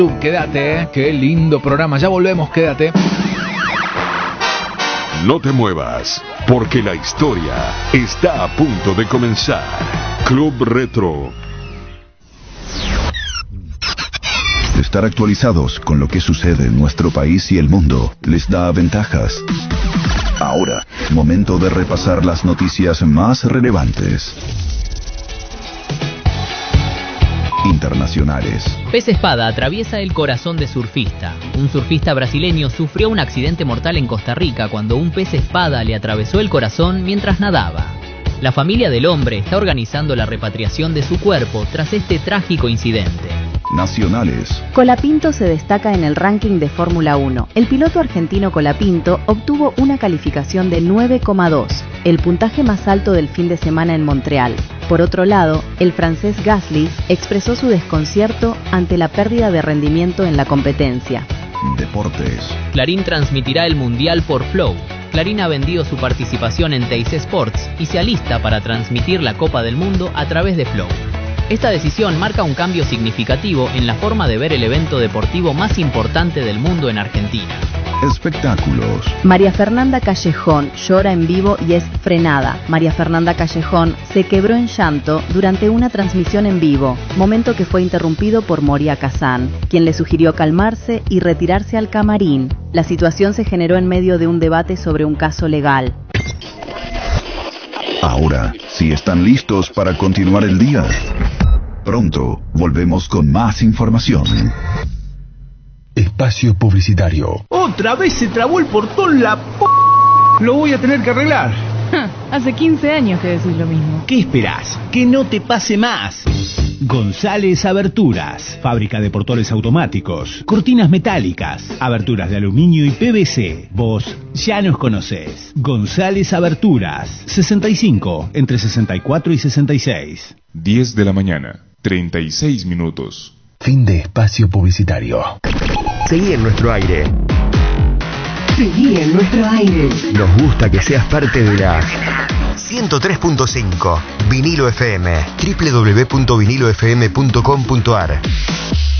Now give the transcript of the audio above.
Quédate, qué lindo programa. Ya volvemos, quédate. No te muevas, porque la historia está a punto de comenzar. Club Retro. Estar actualizados con lo que sucede en nuestro país y el mundo les da ventajas. Ahora, momento de repasar las noticias más relevantes. Internacionales. Pez espada atraviesa el corazón de surfista. Un surfista brasileño sufrió un accidente mortal en Costa Rica cuando un pez espada le atravesó el corazón mientras nadaba. La familia del hombre está organizando la repatriación de su cuerpo tras este trágico incidente. Nacionales. Colapinto se destaca en el ranking de Fórmula 1. El piloto argentino Colapinto obtuvo una calificación de 9,2, el puntaje más alto del fin de semana en Montreal. Por otro lado, el francés Gasly expresó su desconcierto ante la pérdida de rendimiento en la competencia. Deportes. Clarín transmitirá el Mundial por Flow. Clarín ha vendido su participación en Teis Sports y se alista para transmitir la Copa del Mundo a través de Flow. Esta decisión marca un cambio significativo en la forma de ver el evento deportivo más importante del mundo en Argentina. Espectáculos. María Fernanda Callejón llora en vivo y es frenada. María Fernanda Callejón se quebró en llanto durante una transmisión en vivo, momento que fue interrumpido por Moria Kazán, quien le sugirió calmarse y retirarse al camarín. La situación se generó en medio de un debate sobre un caso legal. Ahora, si están listos para continuar el día, pronto volvemos con más información. Espacio publicitario. Otra vez se trabó el portón la p... Lo voy a tener que arreglar. Hace 15 años que decís lo mismo. ¿Qué esperás? Que no te pase más. González Aberturas, fábrica de portones automáticos, cortinas metálicas, aberturas de aluminio y PVC. Vos ya nos conocés. González Aberturas, 65, entre 64 y 66. 10 de la mañana, 36 minutos. Fin de espacio publicitario. Seguí en nuestro aire. Seguí en nuestro aire. Nos gusta que seas parte de la 103.5 Vinilo FM, www.vinilofm.com.ar.